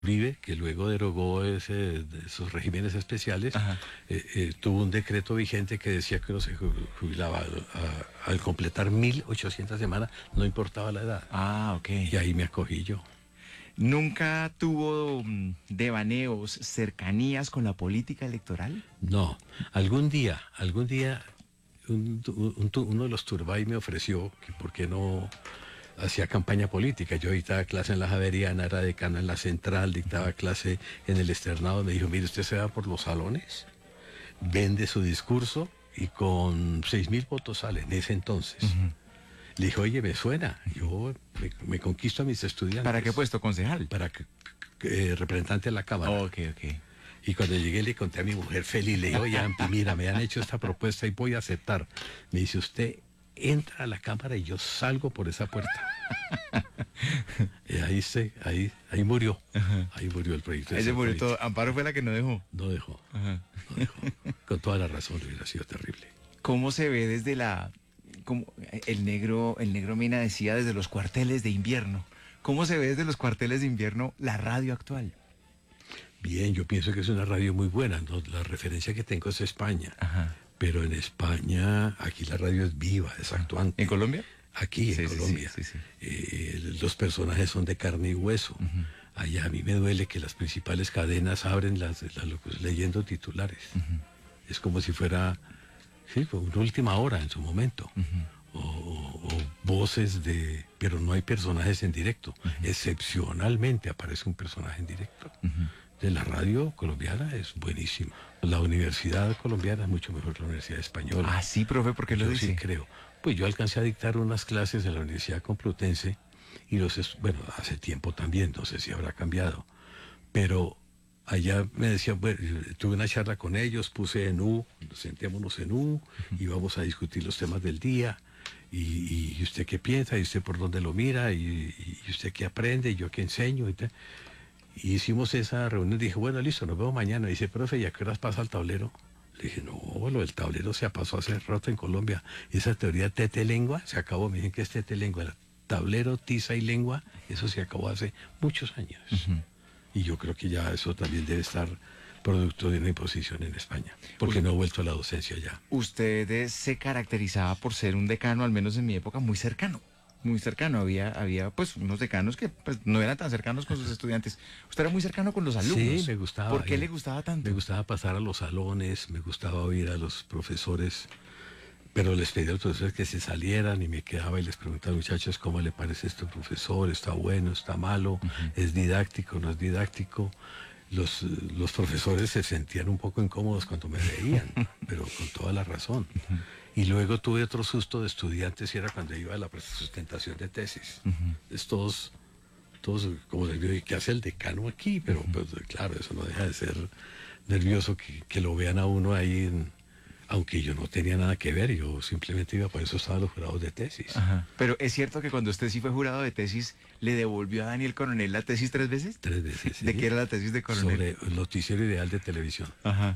Uribe, que luego derogó esos regímenes especiales, Ajá. tuvo un decreto vigente que decía que uno se jubilaba al completar 1.800 semanas, no importaba la edad. Ah, ok. Y ahí me acogí yo. ¿Nunca tuvo devaneos, cercanías con la política electoral? No, algún día uno de los Turbay me ofreció que por qué no hacía campaña política. Yo dictaba clase en la Javeriana, era decano en la Central, dictaba clase en el Externado. Me dijo, mire, usted se va por los salones, vende su discurso y con 6.000 votos sale en ese entonces. Le dije, oye, me suena, yo me conquisto a mis estudiantes. ¿Para qué puesto, concejal? Para representante de la Cámara. Ok, ok. Y cuando llegué le conté a mi mujer feliz, le digo, oye, Ampi, mira, me han hecho esta propuesta y voy a aceptar. Me dice, usted entra a la Cámara y yo salgo por esa puerta. Y ahí murió. Ahí murió el proyecto. Ahí se murió todo. Amparo fue la que no dejó. No dejó. Ajá. No dejó. Con toda la razón, hubiera sido terrible. ¿Cómo se ve desde como el negro Mina decía, desde los cuarteles de invierno? ¿Cómo se ve desde los cuarteles de invierno la radio actual? Bien, yo pienso que es una radio muy buena, ¿no? La referencia que tengo es España. Ajá. Pero en España, aquí la radio es viva, es actuante. ¿En Colombia? Aquí, Sí, en sí, Colombia. sí, sí, sí. Los personajes son de carne y hueso. Allá a mí me duele que las principales cadenas abren leyendo titulares. Es como si fuera una última hora en su momento. O voces pero no hay personajes en directo. Excepcionalmente aparece un personaje en directo. De la radio colombiana es buenísima. La universidad colombiana es mucho mejor que la universidad española. Ah, sí, profe, ¿por qué lo Yo dice? sí creo. Pues yo alcancé a dictar unas clases en la Universidad Complutense y bueno, hace tiempo también, no sé si habrá cambiado, pero allá me decían, bueno, tuve una charla con ellos, puse en U, sentémonos en U y vamos a discutir los temas del día. Y usted qué piensa, y usted por dónde lo mira, y usted qué aprende, y yo qué enseño, y tal. Y hicimos esa reunión, dije, bueno, listo, nos vemos mañana. Dice, profe, ¿y a qué horas pasa el tablero? Le dije, no, lo del tablero se pasó hace rato en Colombia. Esa teoría tete-lengua se acabó. Me dicen que es tete-lengua. El tablero, tiza y lengua, eso se acabó hace muchos años. Y yo creo que ya eso también debe estar producto de una imposición en España, porque no he vuelto a la docencia ya. Usted se caracterizaba por ser un decano, al menos en mi época, muy cercano. Muy cercano, había pues unos decanos que pues, no eran tan cercanos con sus estudiantes. Usted era muy cercano con los alumnos. Sí, me gustaba. ¿Por qué le gustaba tanto? Me gustaba pasar a los salones, me gustaba oír a los profesores, pero les pedía a los profesores que se salieran y me quedaba y les preguntaba, muchachos, ¿cómo le parece esto, profesor? ¿Está bueno, está malo? ¿Es didáctico, no es didáctico? Los profesores se sentían un poco incómodos cuando me veían, pero con toda la razón. Y luego tuve otro susto de estudiantes y era cuando iba a la sustentación de tesis. Es todos como nerviosos, ¿qué hace el decano aquí? Pero pues, claro, eso no deja de ser nervioso que lo vean a uno ahí, aunque yo no tenía nada que ver, yo simplemente iba, por eso estaban los jurados de tesis. Ajá. Pero es cierto que cuando usted sí fue jurado de tesis, ¿le devolvió a Daniel Coronel la tesis 3 veces? 3 veces, sí. ¿De qué era la tesis de Coronel? Sobre el noticiero ideal de televisión. Ajá.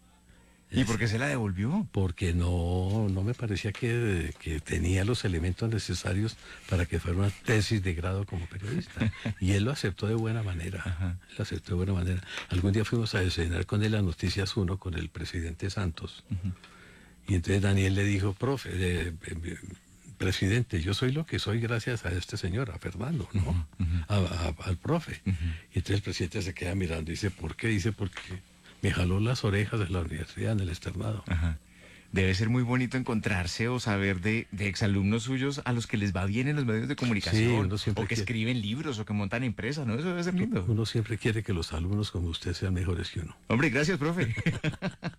¿Y por qué se la devolvió? Porque no me parecía que tenía los elementos necesarios para que fuera una tesis de grado como periodista. Y él lo aceptó de buena manera. Ajá. Él lo aceptó de buena manera. Algún día fuimos a desayunar con él a Noticias 1 con el presidente Santos. Y entonces Daniel le dijo, profe, presidente, yo soy lo que soy gracias a este señor, a Fernando, ¿no? Al profe. Y entonces el presidente se queda mirando y dice, ¿por qué? Dice, porque me jaló las orejas de la universidad en el externado. Ajá. Debe ser muy bonito encontrarse o saber de exalumnos suyos a los que les va bien en los medios de comunicación, uno siempre o que quiere. escriben libros o que montan empresas, ¿no? Eso debe ser lindo. Uno siempre quiere que los alumnos como usted sean mejores que uno. Hombre, gracias, profe.